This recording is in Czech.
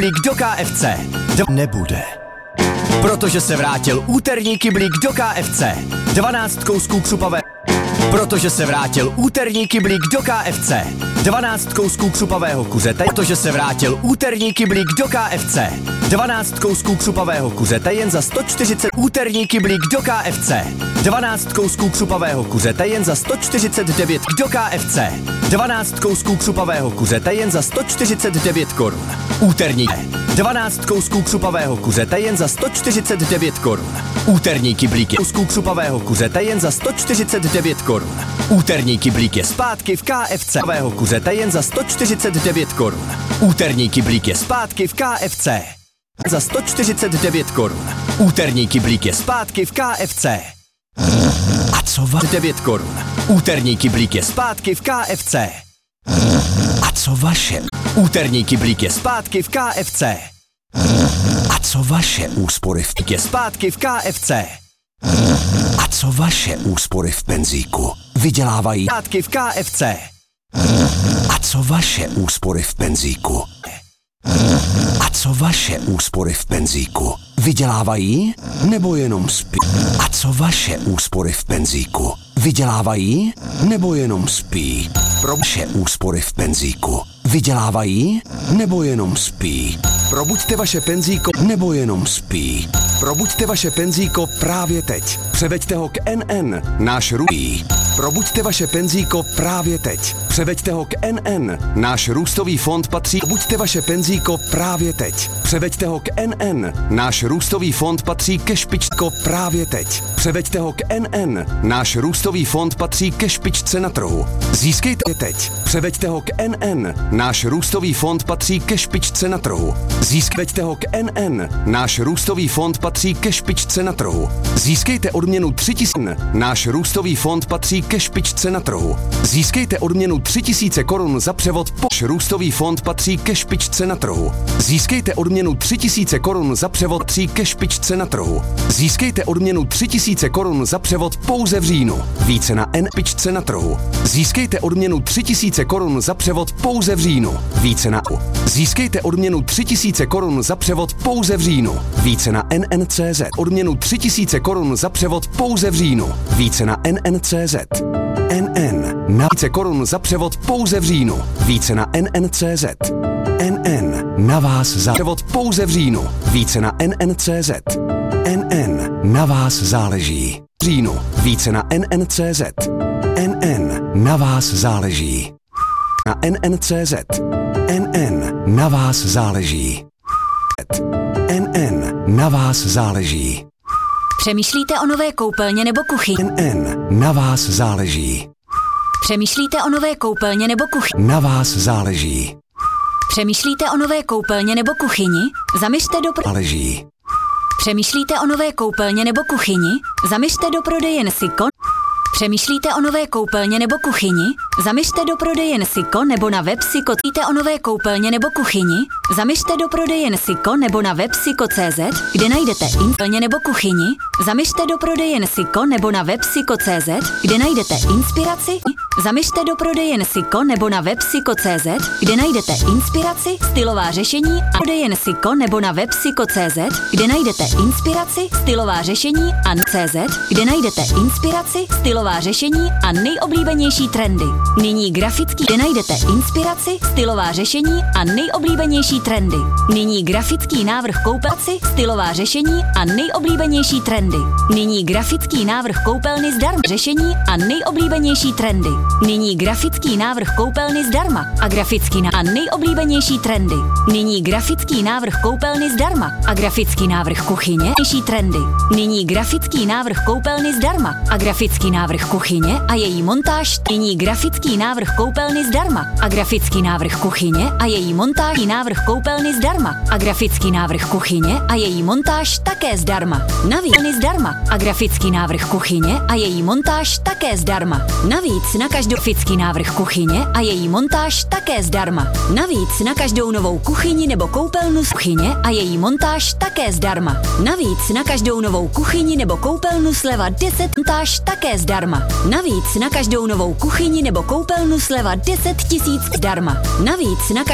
kyblík do KFC. Nebude. Protože se vrátil úterní kyblík do KFC. 12 kousků křupavé. Protože se vrátil úterní kyblík do KFC. 12 kousků křupavého kuřete. Protože se vrátil úterní kyblík do KFC. 12 kousků křupavého kuřete jen za 140. Úterní kyblík do KFC. 12 kousků křupavého kuřete jen za 149 do KFC. 12 kousků křupavého kuřete jen za 149 korun. Úterní 12 kousků křupavého kuřete jen za 149 korun. Úterní kyblík je kousků křupavého kuřete jen za 149 korun. Úterní kyblík je zpátky v KFC. Kuřete jen za 149 korun. Úterní kyblík je zpátky v KFC. Za 149 korun. Úterní kyblík je zpátky v KFC. A co 9 korun. Úterní kyblík je zpátky v KFC. A co vaše? Úterní kyblík je zpátky v KFC. A co vaše úspory je zpátky v KFC? A co vaše úspory v penzíku? Vydělávají zpátky v KFC. A co vaše úspory v penzíku? A co vaše úspory v penzíku? Vydělávají nebo jenom spí? A co vaše úspory v penzíku? Vydělávají nebo jenom spí? Pro vaše úspory v penzíku vydělávají nebo jenom spí? Probuďte vaše penzíko nebo jenom spí? Probuďte vaše penzíko právě teď. Převeďte ho k NN, náš růstový. Probuďte vaše penzíko právě teď. Převeďte ho k NN, náš růstový fond patří. Probuďte vaše penzíko právě teď. Převeďte ho k NN, náš růstový fond patří ke špičko právě teď. Převeďte ho k NN, náš růstový fond patří ke špičce na trhu. Získejte teď. Převeďte ho k NN, náš růstový fond patří ke špičce na trhu. Získejte ho k NN, náš růstový fond patří ke špičce na trhu. Získejte odměnu 3000, náš růstový fond patří ke špičce na trhu. Získejte odměnu 3000 korun za převod po růstový fond patří ke špičce na trhu. Získejte odměnu 3000 korun za převod patří ke špičce na trhu. Získejte odměnu 3000 korun za převod pouze v říjnu. Více na špičce na trhu. Získejte odměnu 3000 korun za převod pouze v říjnu. Více na Získejte odměnu 3000 korun za převod pouze v říjnu. Více na NN.cz. Odměnu 3000 korun za převod pouze v říjnu. Více na NN.cz. NN. Na 3000 korun za převod pouze v říjnu. Více na NN.cz. NN. Na vás za převod pouze v říjnu. Více na NN.cz. NN. Na vás záleží. V říjnu. Více na NN.cz. NN. Na vás záleží. Na NN.cz. NN. Na vás záleží. NN. Na vás záleží. Přemýšlíte o nové koupelně nebo kuchyni? NN. Na vás záleží. Přemýšlíte o nové koupelně nebo kuchyni? Na vás záleží. Přemýšlíte o nové koupelně nebo kuchyni? Zaměřte do záleží. Přemýšlíte o nové koupelně nebo kuchyni? Zaměřte do prodejen Siko. Přemýšlíte o nové koupelně nebo kuchyni? Zaměřte do prodejen Siko nebo na web Siko. Přemýšlíte o nové koupelně nebo kuchyni? Zaměřte do prodejen Siko nebo na web Siko.cz, kde najdete koupelně nebo kuchyni. Zaměřte do prodejen Siko nebo na web Siko.cz, kde najdete inspiraci. Zaměřte do prodejen Siko nebo na web Siko.cz, kde najdete inspiraci, stylová řešení a prodejen Siko nebo na web Siko.cz, kde najdete inspiraci, stylová řešení a CZ, kde najdete inspiraci, stylová řešení a nejoblíbenější trendy. Nyní grafický, kde najdete inspiraci, stylová řešení a nejoblíbenější trendy. Nyní grafický návrh koupelci, stylová řešení a nejoblíbenější trendy. Nyní grafický návrh koupelny zdarma řešení a nejoblíbenější trendy. Nyní grafický návrh koupelny zdarma a grafický a nejoblíbenější trendy. Nyní grafický návrh koupelny zdarma a grafický návrh kuchyně nejší trendy. Nyní grafický návrh koupelny zdarma a grafický návrh kuchyně a její montáž. Nyní grafický návrh koupelny zdarma a grafický návrh kuchyně a její montáž. Návrh koupelny zdarma a grafický návrh kuchyně a její montáž také zdarma. Navíc zdarma a grafický návrh kuchyně a její montáž také zdarma. Navíc na každou grafický návrh kuchyně a její montáž také zdarma. Navíc na každou novou kuchyni nebo koupelnu z kuchyně a její montáž také zdarma. Navíc na každou novou kuchyni nebo koupelnu sleva 10 montáž také zdarma. Navíc na každou novou kuchyni nebo koupelnu sleva 10 000 zdarma. Navíc na